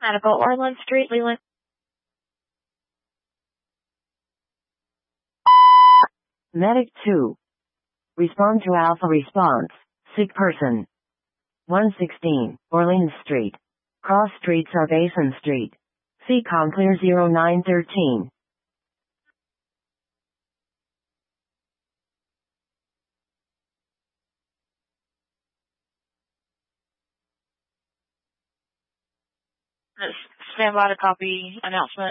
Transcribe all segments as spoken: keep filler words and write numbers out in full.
Medical, Orland Street, Leland. Medic two. Respond to Alpha response. Sick person. one sixteen, Orleans Street. Cross streets are Basin Street. C COM clear zero nine thirteen. Stand by to copy announcement.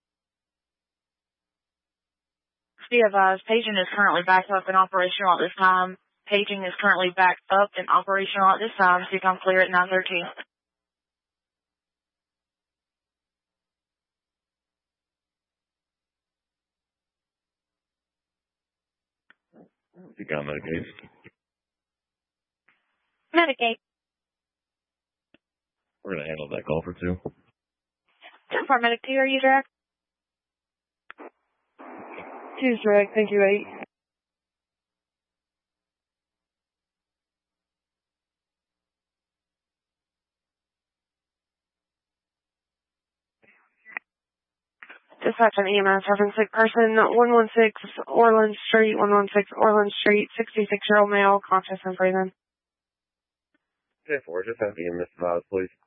Be advised, paging is currently backed up and operational at this time. Paging is currently backed up and operational at this time. C COM clear at nine thirteen. C COM Medicaid. Medicaid. We're going to handle that call for two. ten four Medic two, are you direct? Two's direct, thank you, eight. Dispatch an E M S, having sick person, one one six Orland Street, one one six Orland Street, sixty-six-year-old male, conscious and breathing. Okay, four, just have E M S advised, please.